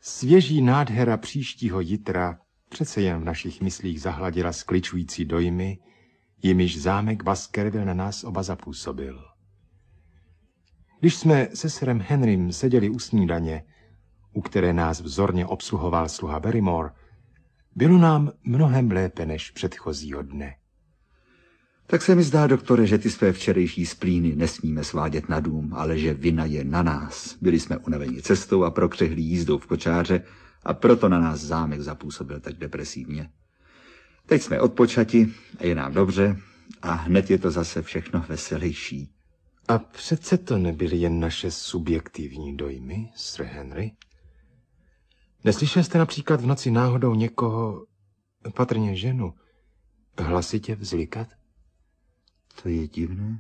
Svěží nádhera příštího jitra přece jen v našich myslích zahladila skličující dojmy, jimiž zámek Baskerville na nás oba zapůsobil. Když jsme se sirem Henrym seděli u snídaně, u které nás vzorně obsluhoval sluha Barrymore, bylo nám mnohem lépe než předchozího dne. Tak se mi zdá, doktore, že ty své včerejší splíny nesmíme svádět na dům, ale že vina je na nás. Byli jsme unaveni cestou a prokřehlí jízdou v kočáře a proto na nás zámek zapůsobil tak depresivně. Teď jsme odpočati a je nám dobře a hned je to zase všechno veselější. A přece to nebyly jen naše subjektivní dojmy, Sir Henry? Neslyšel jste například v noci náhodou někoho, patrně ženu, hlasitě vzlikat? To je divné.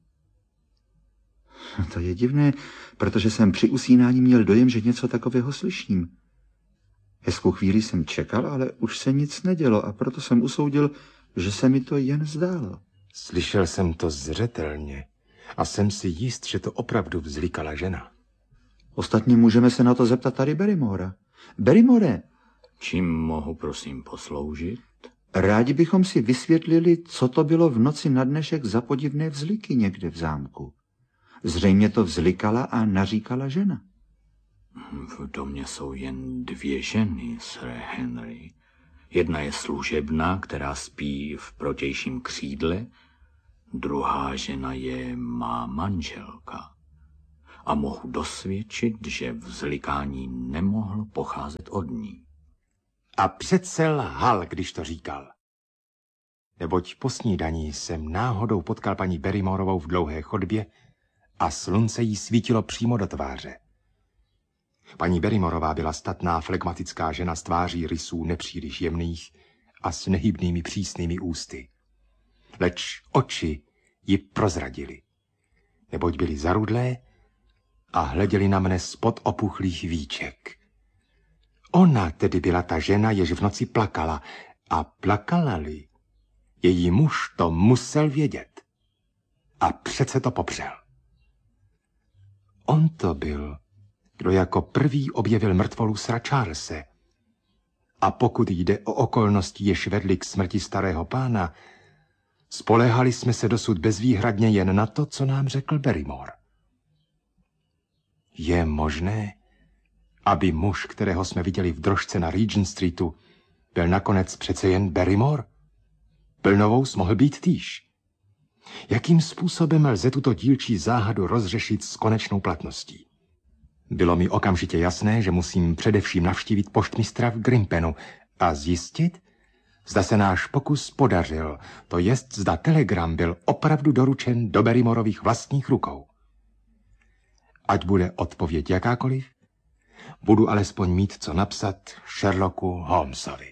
To je divné, protože jsem při usínání měl dojem, že něco takového slyším. Hezkou chvíli jsem čekal, ale už se nic nedělo a proto jsem usoudil, že se mi to jen zdálo. Slyšel jsem to zřetelně a jsem si jist, že to opravdu vzlikala žena. Ostatně můžeme se na to zeptat tady Barrymora. Barrymore! Čím mohu, prosím, posloužit? Rádi bychom si vysvětlili, co to bylo v noci na dnešek za podivné vzliky někde v zámku. Zřejmě to vzlikala a naříkala žena. V domě jsou jen 2 ženy, Sir Henry. Jedna je služebná, která spí v protějším křídle, druhá žena je má manželka. A mohu dosvědčit, že vzlikání nemohlo pocházet od ní. A přece lhal, když to říkal. Neboť po snídaní jsem náhodou potkal paní Barrymorovou v dlouhé chodbě a slunce jí svítilo přímo do tváře. Paní Barrymorová byla statná, flegmatická žena s tváří rysů nepříliš jemných a s nehybnými přísnými ústy. Leč oči ji prozradily, neboť byly zarudlé a hleděli na mne spod opuchlých víček. Ona tedy byla ta žena, jež v noci plakala, a plakala-li, její muž to musel vědět. A přece to popřel. On to byl, kdo jako prvý objevil mrtvolu sira Charlese. A pokud jde o okolnosti, jež vedly k smrti starého pána, spoléhali jsme se dosud bezvýhradně jen na to, co nám řekl Barrymore. Je možné, aby muž, kterého jsme viděli v drožce na Regent Streetu, byl nakonec přece jen Barrymore? Plnovous mohl být týž. Jakým způsobem lze tuto dílčí záhadu rozřešit s konečnou platností? Bylo mi okamžitě jasné, že musím především navštívit poštmistra v Grimpenu a zjistit, zda se náš pokus podařil, to jest, zda telegram byl opravdu doručen do Barrymorových vlastních rukou. Ať bude odpověď jakákoliv, budu alespoň mít co napsat Sherlocku Holmesovi.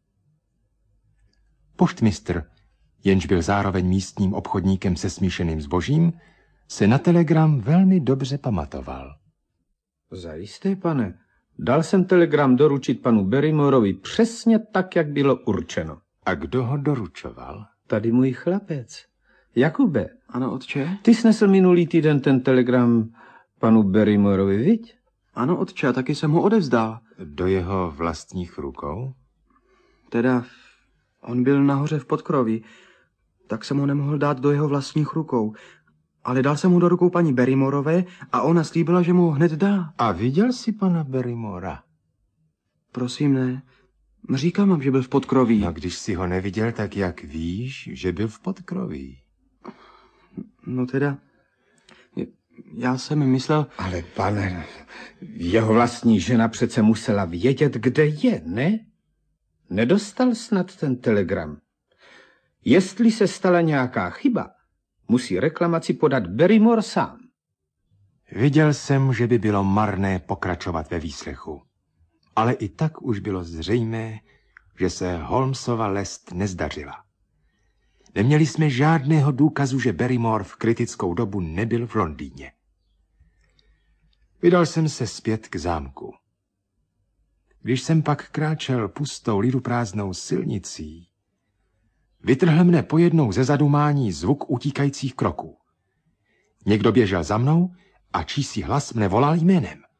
Poštmistr, jenž byl zároveň místním obchodníkem se smíšeným zbožím, se na telegram velmi dobře pamatoval. Zajisté, pane. Dal jsem telegram doručit panu Barrymorovi přesně tak, jak bylo určeno. A kdo ho doručoval? Tady můj chlapec. Jakube. Ano, otče? Ty snesl minulý týden ten telegram panu Barrymorovi, viď? Ano, otče, taky jsem ho odevzdal. Do jeho vlastních rukou? Teda, on byl nahoře v podkroví, tak jsem ho nemohl dát do jeho vlastních rukou. Ale dal jsem ho do rukou paní Barrymorové a ona slíbila, že mu ho hned dá. A viděl jsi pana Barrymora? Prosím, ne. Říkám vám, že byl v podkroví. No, když si ho neviděl, tak jak víš, že byl v podkroví? No teda, já jsem myslel... Ale pane, jeho vlastní žena přece musela vědět, kde je, ne? Nedostal snad ten telegram. Jestli se stala nějaká chyba, musí reklamaci podat Barrymore sám. Viděl jsem, že by bylo marné pokračovat ve výslechu. Ale i tak už bylo zřejmé, že se Holmesova lest nezdařila. Neměli jsme žádného důkazu, že Barrymore v kritickou dobu nebyl v Londýně. Vydal jsem se zpět k zámku. Když jsem pak kráčel pustou liduprázdnou silnicí, vytrhl mne pojednou ze zadumání zvuk utíkajících kroků. Někdo běžel za mnou a čísi hlas mne volal jménem.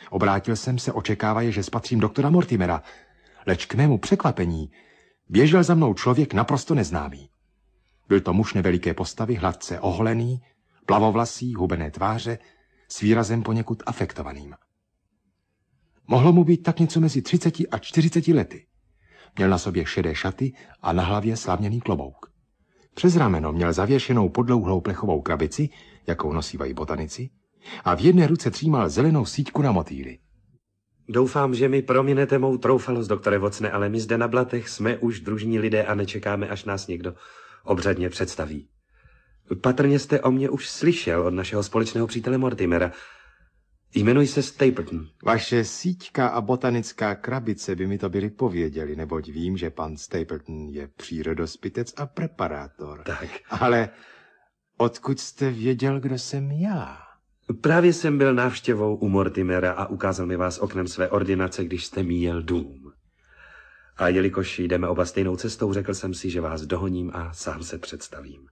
Obrátil jsem se, očekávaje, že spatřím doktora Mortimera, leč k mému překvapení běžel za mnou člověk naprosto neznámý. Byl to muž neveliké postavy, hladce oholený, plavovlasý, hubené tváře, s výrazem poněkud afektovaným. Mohlo mu být tak něco mezi 30 a 40 lety. Měl na sobě šedé šaty a na hlavě slavněný klobouk. Přes rameno měl zavěšenou podlouhlou plechovou krabici, jakou nosívají botanici, a v jedné ruce třímal zelenou síťku na motýly. Doufám, že mi prominete mou troufalost, doktore Watsone, ale my zde na Blatech jsme už družní lidé a nečekáme, až nás někdo obřadně představí. Patrně jste o mě už slyšel od našeho společného přítele Mortimera. Jmenuji se Stapleton. Vaše síťka a botanická krabice by mi to byli pověděli, neboť vím, že pan Stapleton je přírodospitec a preparátor. Tak. Ale odkud jste věděl, kdo jsem já? Právě jsem byl návštěvou u Mortimera a ukázal mi vás oknem své ordinace, když jste míjel dům. A jelikož jdeme oba stejnou cestou, řekl jsem si, že vás dohoním a sám se představím.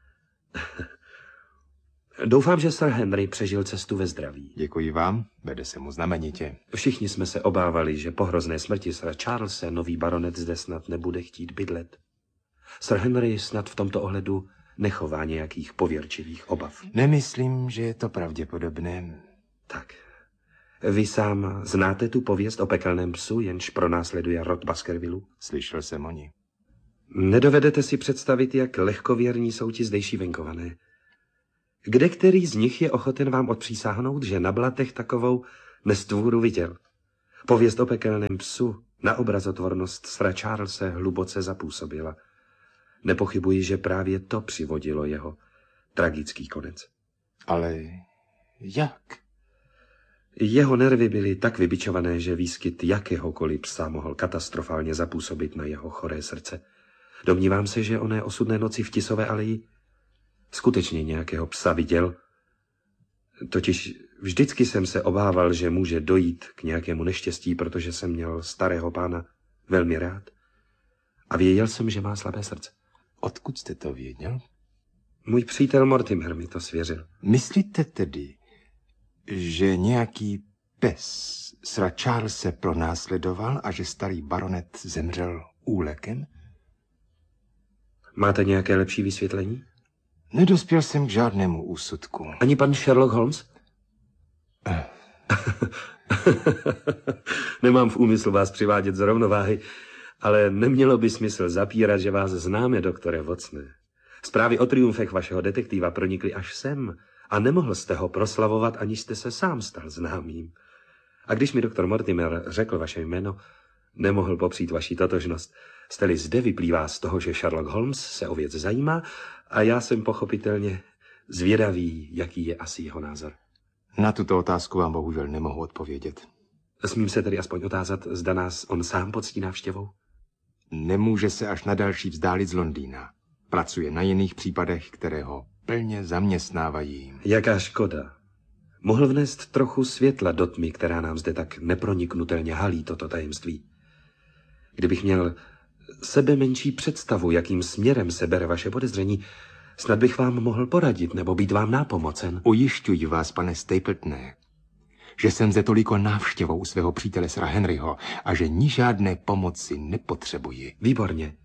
Doufám, že Sir Henry přežil cestu ve zdraví. Děkuji vám, vede se mu znamenitě. Všichni jsme se obávali, že po hrozné smrti Sira Charlese nový baronet zde snad nebude chtít bydlet. Sir Henry snad v tomto ohledu nechová nějakých pověrčivých obav. Nemyslím, že je to pravděpodobné. Tak. Vy sám znáte tu pověst o pekelném psu, jenž pronásleduje rod Baskervillu? Slyšel jsem o ní. Nedovedete si představit, jak lehkověrní jsou ti zdejší venkované. Kde který z nich je ochoten vám odpřísáhnout, že na Blatech takovou nestvůru viděl? Pověst o pekelném psu na obrazotvornost Sira Charlese hluboce zapůsobila. Nepochybuji, že právě to přivodilo jeho tragický konec. Ale jak? Jeho nervy byly tak vybičované, že výskyt jakéhokoliv psa mohl katastrofálně zapůsobit na jeho choré srdce. Domnívám se, že oné osudné noci v Tisové aleji skutečně nějakého psa viděl. Totiž vždycky jsem se obával, že může dojít k nějakému neštěstí, protože jsem měl starého pána velmi rád. A věděl jsem, že má slabé srdce. Odkud jste to věděl? Můj přítel Mortimer mi to svěřil. Myslíte tedy, že nějaký pes Sira Charlese pronásledoval a že starý baronet zemřel úlekem? Máte nějaké lepší vysvětlení? Nedospěl jsem k žádnému úsudku. Ani pan Sherlock Holmes? Nemám v úmyslu vás přivádět z rovnováhy, ale nemělo by smysl zapírat, že vás známe, doktore Watsone. Zprávy o triumfech vašeho detektiva pronikly až sem a nemohl jste ho proslavovat, aniž jste se sám stal známým. A když mi doktor Mortimer řekl vaše jméno, nemohl popřít vaši totožnost. Jste-li zde, vyplývá z toho, že Sherlock Holmes se o věc zajímá a já jsem pochopitelně zvědavý, jaký je asi jeho názor. Na tuto otázku vám bohužel nemohu odpovědět. Smím se tedy aspoň otázat, zda nás on sám poctí návštěvou? Nemůže se až na další vzdálit z Londýna. Pracuje na jiných případech, které ho plně zaměstnávají. Jaká škoda. Mohl vnést trochu světla do tmy, která nám zde tak neproniknutelně halí toto tajemství. Kdybych měl sebe menší představu, jakým směrem se bere vaše podezření, snad bych vám mohl poradit nebo být vám nápomocen. Ujišťuji vás, pane Stapletone, že jsem zde toliko návštěvou svého přítele Sira Henryho a že ni žádné pomoci nepotřebuji. Výborně.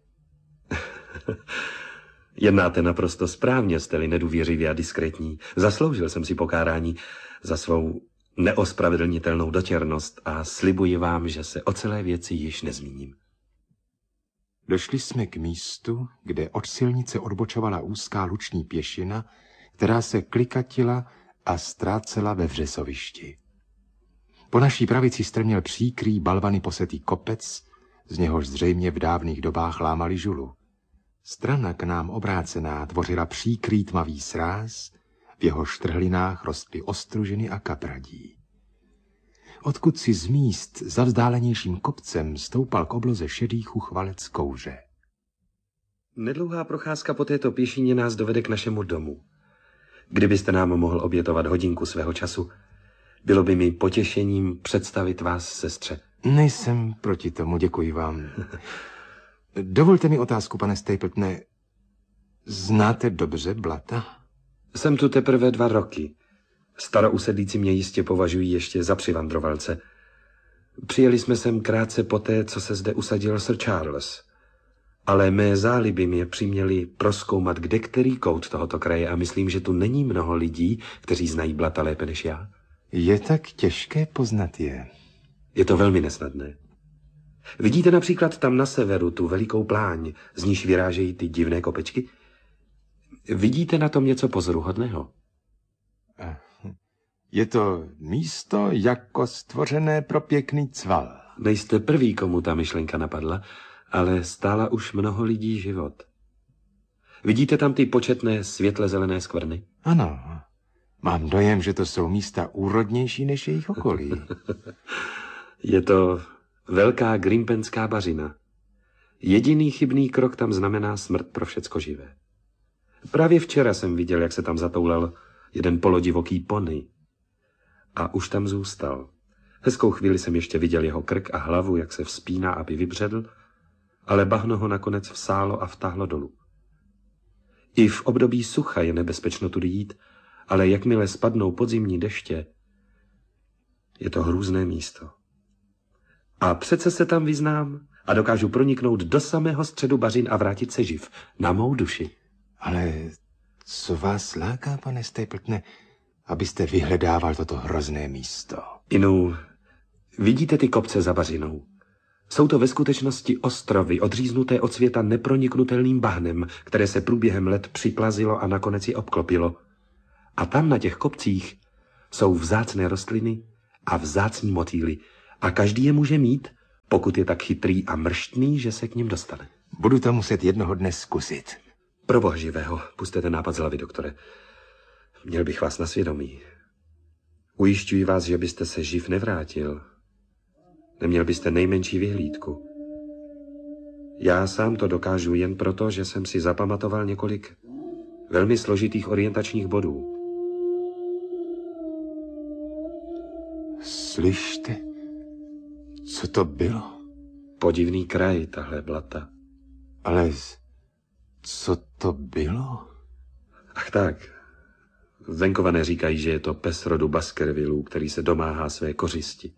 Jednáte naprosto správně, jste-li nedůvěřivý a diskrétní. Zasloužil jsem si pokárání za svou neospravedlnitelnou dotěrnost a slibuji vám, že se o celé věci již nezmíním. Došli jsme k místu, kde od silnice odbočovala úzká luční pěšina, která se klikatila a ztrácela ve vřesovišti. Po naší pravici strměl příkrý balvany posetý kopec, z něhož zřejmě v dávných dobách lámali žulu. Strana k nám obrácená tvořila příkrý tmavý sráz, v jeho štrhlinách rostly ostružiny a kapradí. Odkud si z míst za vzdálenějším kopcem stoupal k obloze šedý chuchvalec kouře. Nedlouhá procházka po této pěšině nás dovede k našemu domu. Kdybyste nám mohl obětovat hodinku svého času, bylo by mi potěšením představit vás sestře. Nejsem proti tomu, děkuji vám. Dovolte mi otázku, pane Stapletone. Znáte dobře Blata? Jsem tu teprve 2 roky. Starousedlíci mě jistě považují ještě za přivandrovalce. Přijeli jsme sem krátce poté, co se zde usadil Sir Charles. Ale mé záliby mě přiměly prozkoumat kdekterý kout tohoto kraje a myslím, že tu není mnoho lidí, kteří znají Blata lépe než já. Je tak těžké poznat je. Je to velmi nesnadné. Vidíte například tam na severu tu velikou pláň, z níž vyrážejí ty divné kopečky? Vidíte na tom něco pozoruhodného? Je to místo jako stvořené pro pěkný cval. Nejste prvý, komu ta myšlenka napadla, ale stála už mnoho lidí život. Vidíte tam ty početné světle zelené skvrny? Ano, mám dojem, že to jsou místa úrodnější než jejich okolí. Je to velká grimpenská bažina. Jediný chybný krok tam znamená smrt pro všecko živé. Právě včera jsem viděl, jak se tam zatoulal jeden polodivoký pony. A už tam zůstal. Hezkou chvíli jsem ještě viděl jeho krk a hlavu, jak se vzpíná, aby vybředl, ale bahno ho nakonec vsálo a vtáhlo dolů. I v období sucha je nebezpečno tudy jít, ale jakmile spadnou podzimní deště, je to hrůzné místo. A přece se tam vyznám a dokážu proniknout do samého středu bažin a vrátit se živ, na mou duši. Ale co vás láká, pane Stapletone, abyste vyhledával toto hrozné místo? Inu, vidíte ty kopce za bažinou? Jsou to ve skutečnosti ostrovy, odříznuté od světa neproniknutelným bahnem, které se průběhem let připlazilo a nakonec je obklopilo. A tam na těch kopcích jsou vzácné rostliny a vzácní motýly. A každý je může mít, pokud je tak chytrý a mrštný, že se k ním dostane. Budu to muset jednoho dne zkusit. Pro boha živého, pusťte ten nápad z hlavy, doktore. Měl bych vás na svědomí. Ujišťuji vás, že byste se živ nevrátil. Neměl byste nejmenší vyhlídku. Já sám to dokážu jen proto, že jsem si zapamatoval několik velmi složitých orientačních bodů. Slyšte, co to bylo? Podivný kraj, tahle Blata. Ale co to bylo? Ach tak, venkované říkají, že je to pes rodu Baskervillů, který se domáhá své kořisti.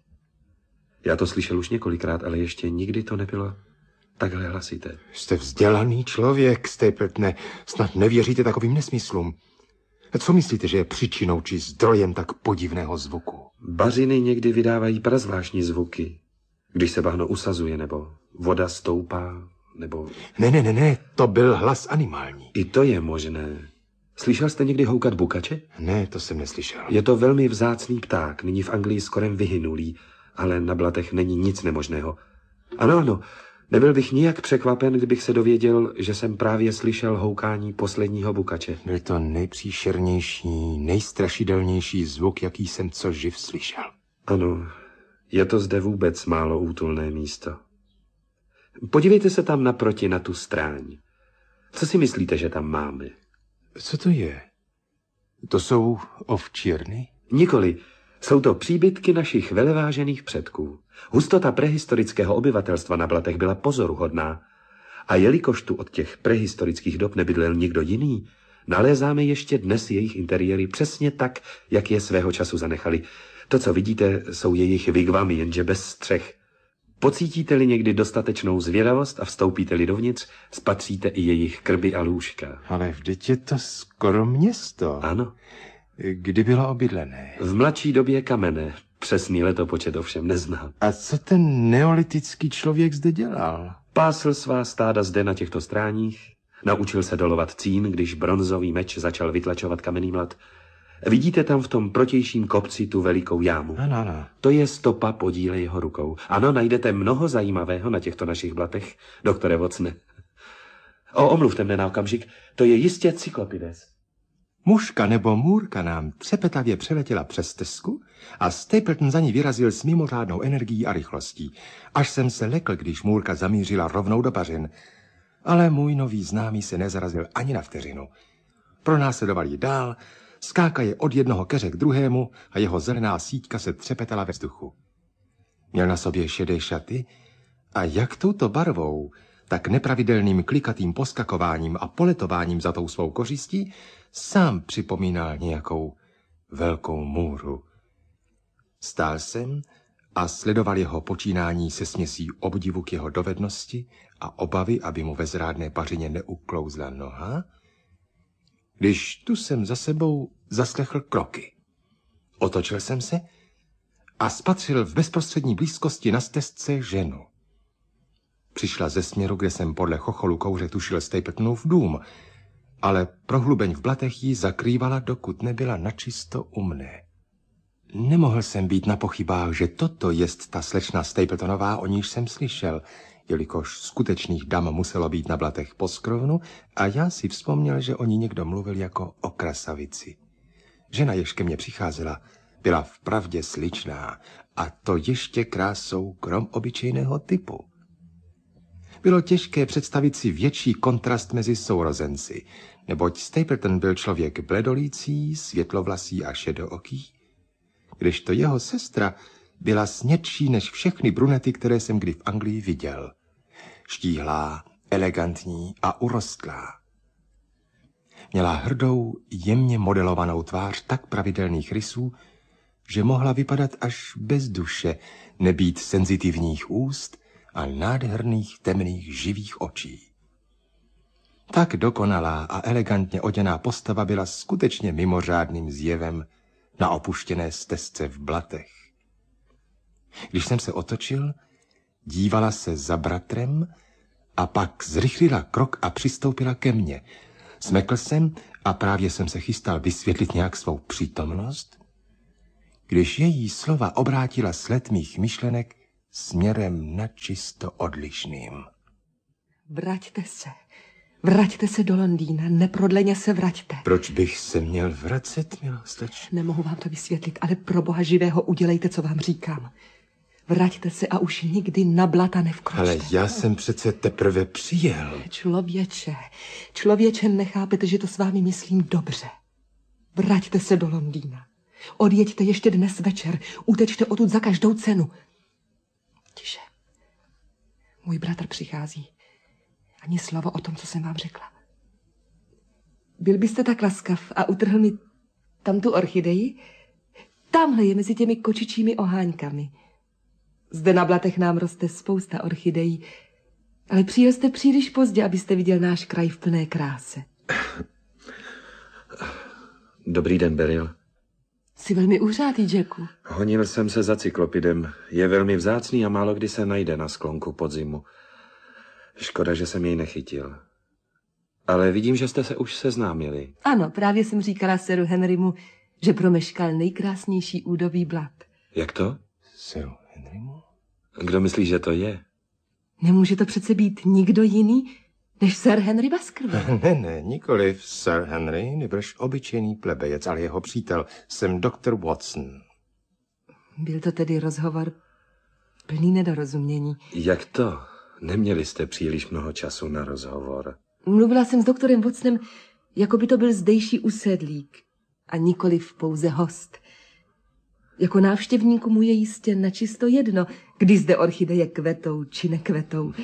Já to slyšel už několikrát, ale ještě nikdy to nebylo takhle hlasité. Jste vzdělaný člověk, Stapletone, snad nevěříte takovým nesmyslům. Co myslíte, že je příčinou či zdrojem tak podivného zvuku? Bažiny někdy vydávají prazvláštní zvuky, když se bahno usazuje, nebo voda stoupá, nebo... Ne, to byl hlas animální. I to je možné. Slyšel jste někdy houkat bukače? Ne, to jsem neslyšel. Je to velmi vzácný pták, nyní v Anglii skorem vyhynulý, ale na Blatech není nic nemožného. Ano, nebyl bych nijak překvapen, kdybych se dověděl, že jsem právě slyšel houkání posledního bukače. Byl to nejpříšernější, nejstrašidelnější zvuk, jaký jsem co živ slyšel. Ano, je to zde vůbec málo útulné místo. Podívejte se tam naproti na tu stráň. Co si myslíte, že tam máme? Co to je? To jsou ovčírny? Nikoli. Jsou to příbytky našich velevážených předků. Hustota prehistorického obyvatelstva na Blatech byla pozoruhodná. A jelikož tu od těch prehistorických dob nebydlel nikdo jiný, nalézáme ještě dnes jejich interiéry přesně tak, jak je svého času zanechali. To, co vidíte, jsou jejich vigvamy, jenže bez střech. Pocítíte-li někdy dostatečnou zvědavost a vstoupíte-li dovnitř, spatříte i jejich krby a lůžka. Ale vždyť je to skoro město. Ano. Kdy bylo obydlené? V mladší době kamenné. Přesný letopočet ovšem neznám. A co ten neolitický člověk zde dělal? Pásl svá stáda zde na těchto stráních, naučil se dolovat cín, když bronzový meč začal vytlačovat kamenný mlad. Vidíte tam v tom protějším kopci tu velikou jámu? Ano. To je stopa podíle jeho rukou. Ano, najdete mnoho zajímavého na těchto našich Blatech, doktore Watsone. Omluvte mne na okamžik, to je jistě Cyklopides. Mužka nebo můrka nám třepetavě přeletěla přes stezku a Stapleton za ní vyrazil s mimořádnou energií a rychlostí. Až jsem se lekl, když můrka zamířila rovnou do bažin. Ale můj nový známý se nezarazil ani na vteřinu. Pronásledoval ji dál, skákaje od jednoho keře k druhému a jeho zelená síťka se třepetala ve vzduchu. Měl na sobě šedé šaty a jak touto barvou, tak nepravidelným klikatým poskakováním a poletováním za tou svou kořistí sám připomínal nějakou velkou můru. Stál jsem a sledoval jeho počínání se směsí obdivu k jeho dovednosti a obavy, aby mu ve zrádné pařině neuklouzla noha, když tu jsem za sebou zaslechl kroky. Otočil jsem se a spatřil v bezprostřední blízkosti na stezce ženu. Přišla ze směru, kde jsem podle chocholu kouře tušil Stapletonův dům, ale prohlubeň v blatech ji zakrývala, dokud nebyla načisto u mne. Nemohl jsem být na pochybách, že toto jest ta slečna Stapletonová, o níž jsem slyšel, jelikož skutečných dam muselo být na blatech poskrovnu a já si vzpomněl, že o ní někdo mluvil jako o krasavici. Žena, jež ke mně přicházela, byla vpravdě sličná a to ještě krásou krom obyčejného typu. Bylo těžké představit si větší kontrast mezi sourozenci, neboť Stapleton byl člověk bledolící, světlovlasý a šedooký, kdežto jeho sestra byla snědší než všechny brunety, které jsem kdy v Anglii viděl. Štíhlá, elegantní a urostlá. Měla hrdou, jemně modelovanou tvář tak pravidelných rysů, že mohla vypadat až bez duše, nebýt senzitivních úst a nádherných temných živých očí. Tak dokonalá a elegantně oděná postava byla skutečně mimořádným zjevem na opuštěné stezce v blatech. Když jsem se otočil, dívala se za bratrem a pak zrychlila krok a přistoupila ke mně. Smekl jsem a právě jsem se chystal vysvětlit nějak svou přítomnost, když její slova obrátila sled mých myšlenek směrem načisto odlišným. Vraťte se do Londýna, neprodleně se vraťte. Proč bych se měl vracet, milá slečno? Nemohu vám to vysvětlit, ale pro Boha živého udělejte, co vám říkám. Vraťte se a už nikdy na blata nevkročte. Ale já jsem přece teprve přijel. Člověče, nechápete, že to s vámi myslím dobře. Vraťte se do Londýna. Odjeďte ještě dnes večer. Utečte odtud za každou cenu. Tiše. Můj bratr přichází. Ani slovo o tom, co jsem vám řekla. Byl byste tak laskav a utrhl mi tam tu orchideji? Tamhle je mezi těmi kočičími oháňkami. Zde na blatech nám roste spousta orchidejí, ale přijel jste příliš pozdě, abyste viděl náš kraj v plné kráse. Dobrý den, Beryl. Jsi velmi uhřátý, Jacku. Honil jsem se za cyklopidem. Je velmi vzácný a málo kdy se najde na sklonku podzimu. Škoda, že jsem jej nechytil. Ale vidím, že jste se už seznámili. Ano, právě jsem říkala seru Henrymu, že promeškal nejkrásnější údobí blat. Jak to? Seru Henrymu? Kdo myslí, že to je? Nemůže to přece být nikdo jiný než Sir Henry Baskerville. Ne, nikoliv Sir Henry, nebož obyčejný plebejec, ale jeho přítel, jsem doktor Watson. Byl to tedy rozhovor plný nedorozumění. Jak to? Neměli jste příliš mnoho času na rozhovor. Mluvila jsem s doktorem Watsonem, jako by to byl zdejší usedlík a nikoliv pouze host. Jako návštěvníku mu je jistě načisto jedno, kdy zde orchideje kvetou či nekvetou.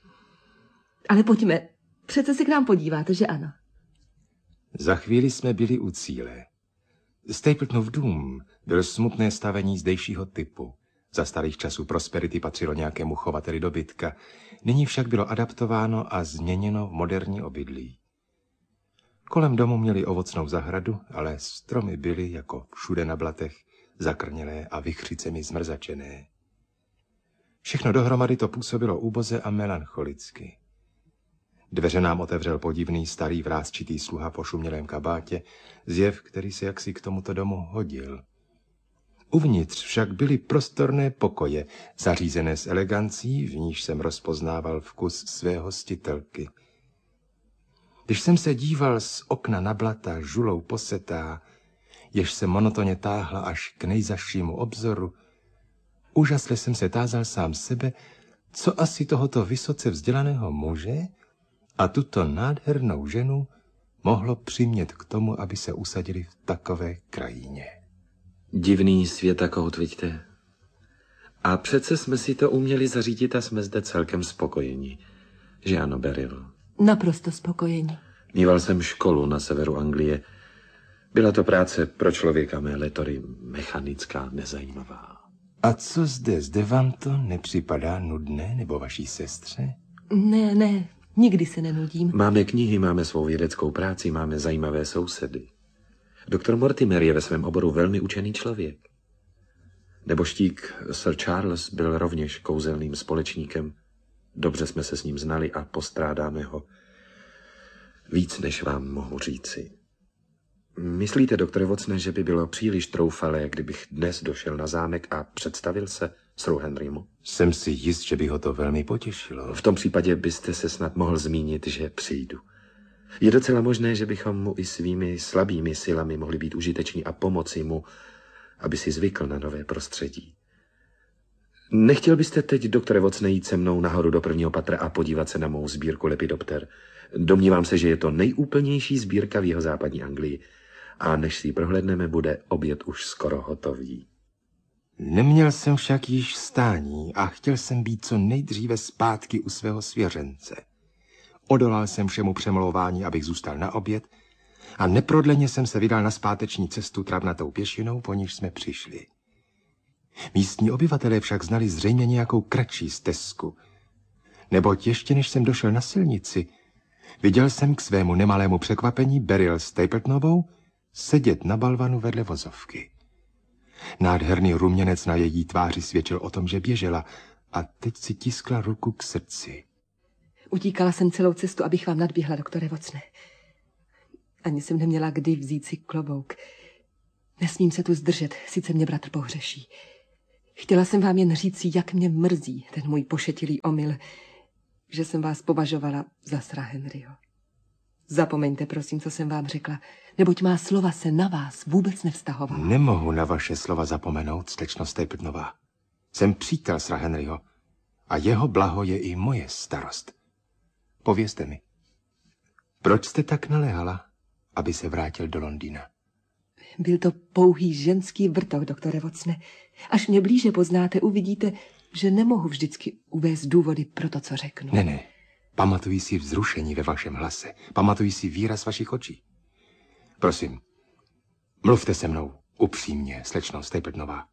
Ale pojďme, přece se k nám podíváte, že ano? Za chvíli jsme byli u cíle. Stapletonův dům byl smutné stavení zdejšího typu. Za starých časů prosperity patřilo nějakému chovateli dobytka. Nyní však bylo adaptováno a změněno v moderní obydlí. Kolem domu měli ovocnou zahradu, ale stromy byly, jako všude na blatech, zakrnělé a vychřicemi zmrzačené. Všechno dohromady to působilo úboze a melancholicky. Dveře nám otevřel podivný starý vrásčitý sluha po šumělém kabátě, zjev, který se jaksi k tomuto domu hodil. Uvnitř však byly prostorné pokoje, zařízené s elegancí, v níž jsem rozpoznával vkus své hostitelky. Když jsem se díval z okna na blata žulou posetá, jež se monotonně táhla až k nejzašímu obzoru, úžasle jsem se tázal sám sebe, co asi tohoto vysoce vzdělaného muže a tuto nádhernou ženu mohlo přimět k tomu, aby se usadili v takové krajině. Divný světakout, vidíte. A přece jsme si to uměli zařídit a jsme zde celkem spokojeni. Že ano, Beryl? Naprosto spokojeni. Míval jsem školu na severu Anglie. Byla to práce pro člověka mé letory mechanická, nezajímavá. A co zde vám to nepřipadá nudné, nebo vaší sestře? Ne, nikdy se nenudím. Máme knihy, máme svou vědeckou práci, máme zajímavé sousedy. Doktor Mortimer je ve svém oboru velmi učený člověk. Neboštík Sir Charles byl rovněž kouzelným společníkem. Dobře jsme se s ním znali a postrádáme ho víc, než vám mohu říci. Myslíte, doktore Watsone, že by bylo příliš troufalé, kdybych dnes došel na zámek a představil se Sru Henrymu? Jsem si jist, že by ho to velmi potěšilo. V tom případě byste se snad mohl zmínit, že přijdu. Je docela možné, že bychom mu i svými slabými silami mohli být užiteční a pomoci mu, aby si zvykl na nové prostředí. Nechtěl byste teď, doktore Watsone, jít se mnou nahoru do prvního patra a podívat se na mou sbírku Lepidopter? Domnívám se, že je to nejúplnější sbírka v jihozápadní Anglii. A než si ji prohlédneme, bude oběd už skoro hotový. Neměl jsem však již stání a chtěl jsem být co nejdříve zpátky u svého svěřence. Odolal jsem všemu přemlouvání, abych zůstal na oběd, a neprodleně jsem se vydal na zpáteční cestu travnatou pěšinou, po níž jsme přišli. Místní obyvatelé však znali zřejmě nějakou kratší stezku, neboť ještě než jsem došel na silnici, viděl jsem k svému nemalému překvapení Beryl Stapletonovou sedět na balvanu vedle vozovky. Nádherný ruměnec na její tváři svědčil o tom, že běžela, a teď si tiskla ruku k srdci. Utíkala jsem celou cestu, abych vám nadběhla, doktore Watsone. Ani jsem neměla kdy vzít si klobouk. Nesmím se tu zdržet, sice mě bratr pohřeší. Chtěla jsem vám jen říci, jak mě mrzí ten můj pošetilý omyl, že jsem vás považovala za Sra Henryho. Zapomeňte, prosím, co jsem vám řekla, neboť má slova se na vás vůbec nevztahovala. Nemohu na vaše slova zapomenout, slečno Stapletonová. Jsem přítel Sra Henryho a jeho blaho je i moje starost. Povězte mi, proč jste tak naléhala, aby se vrátil do Londýna? Byl to pouhý ženský vrtok, doktore Watsone. Až mě blíže poznáte, uvidíte, že nemohu vždycky uvést důvody pro to, co řeknu. Ne. Pamatuji si vzrušení ve vašem hlase. Pamatuji si výraz vašich očí. Prosím, mluvte se mnou upřímně, slečno Stapletonová.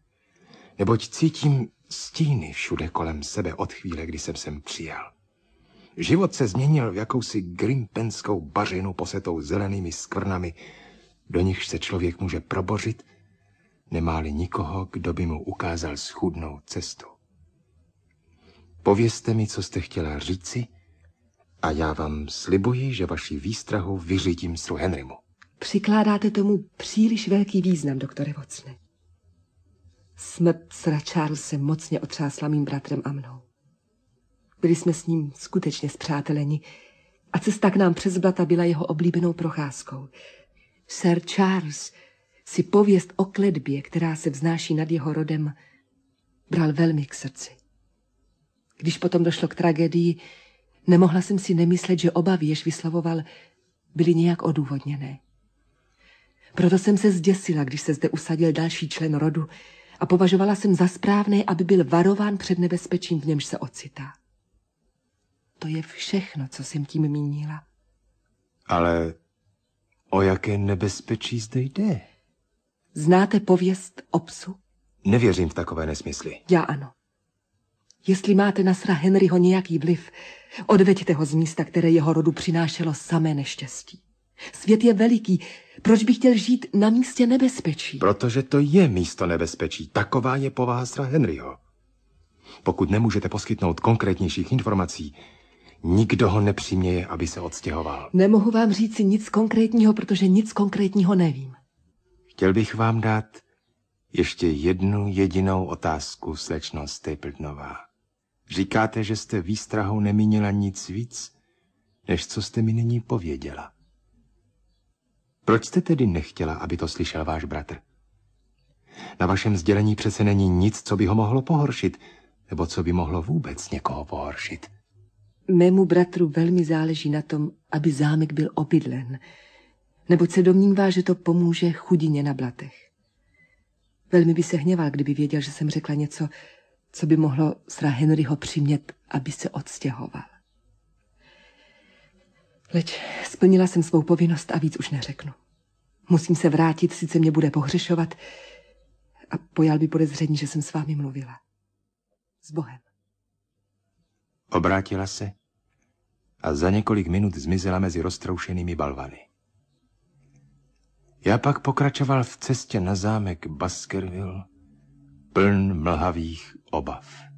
Neboť cítím stíny všude kolem sebe od chvíle, kdy jsem sem přijel. Život se změnil v jakousi grimpenskou bařinu posetou zelenými skvrnami, do nichž se člověk může probořit, nemá-li nikoho, kdo by mu ukázal schůdnou cestu. Povězte mi, co jste chtěla říci, a já vám slibuji, že vaši výstrahu vyřídím Sru Henrymu. Přikládáte tomu příliš velký význam, doktore Watsone. Smrt Sira Charlese mocně otřásla mým bratrem a mnou. Byli jsme s ním skutečně spřáteleni a cesta k nám přes blata byla jeho oblíbenou procházkou. Sir Charles si pověst o kletbě, která se vznáší nad jeho rodem, bral velmi k srdci. Když potom došlo k tragédii, nemohla jsem si nemyslet, že obavy, jež vyslovoval, byly nějak odůvodněné. Proto jsem se zděsila, když se zde usadil další člen rodu, a považovala jsem za správné, aby byl varován před nebezpečím, v němž se ocitá. To je všechno, co jsem tím mínila. Ale o jaké nebezpečí zde jde? Znáte pověst o psu? Nevěřím v takové nesmysly. Já ano. Jestli máte na Sra Henryho nějaký vliv, odveďte ho z místa, které jeho rodu přinášelo samé neštěstí. Svět je veliký, proč bych chtěl žít na místě nebezpečí? Protože to je místo nebezpečí, taková je povaha Sra Henryho. Pokud nemůžete poskytnout konkrétnějších informací, nikdo ho nepřiměje, aby se odstěhoval. Nemohu vám říci nic konkrétního, protože nic konkrétního nevím. Chtěl bych vám dát ještě jednu jedinou otázku, slečno Stapletonová. Říkáte, že jste výstrahou nemínila nic víc, než co jste mi nyní pověděla. Proč jste tedy nechtěla, aby to slyšel váš bratr? Na vašem sdělení přece není nic, co by ho mohlo pohoršit, nebo co by mohlo vůbec někoho pohoršit. Mému bratru velmi záleží na tom, aby zámek byl obydlen, neboť se domnívá, že to pomůže chudině na blatech. Velmi by se hněval, kdyby věděl, že jsem řekla něco, co by mohlo Sra Henryho přimět, aby se odstěhoval. Leč splnila jsem svou povinnost a víc už neřeknu. Musím se vrátit, sice mě bude pohřešovat a pojal by podezření, že jsem s vámi mluvila. S Bohem. Obrátila se a za několik minut zmizela mezi roztroušenými balvany. Já pak pokračoval v cestě na zámek Baskerville, pln mlhavých obav.